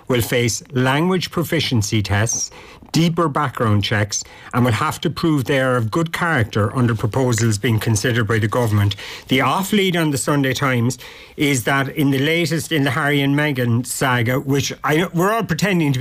will face language proficiency tests, deeper background checks, and will have to prove they are of good character under proposals being considered by the government. The off-lead on the Sunday Times is that in the latest in the Harry and Meghan saga, which we're all pretending to be